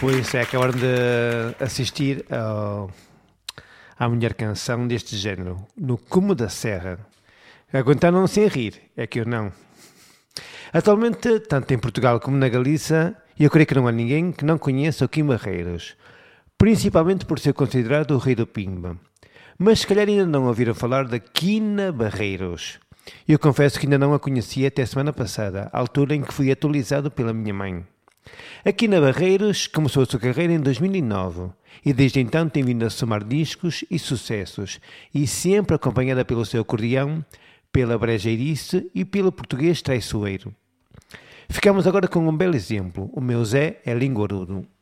Pois é, acabaram de assistir à melhor canção deste género, no Cume da Serra. Aguentaram sem rir, é que eu não. Atualmente, tanto em Portugal como na Galiza, eu creio que não há ninguém que não conheça o Kim Barreiros, principalmente por ser considerado o rei do Pimba. Mas se calhar ainda não ouviram falar da Quina Barreiros. Eu confesso que ainda não a conhecia até a semana passada, à altura em que fui atualizado pela minha mãe. A Quina Barreiros começou a sua carreira em 2009 e desde então tem vindo a somar discos e sucessos e sempre acompanhada pelo seu acordeão, pela brejeirice e pelo português traiçoeiro. Ficamos agora com um belo exemplo, o meu Zé é linguarudo.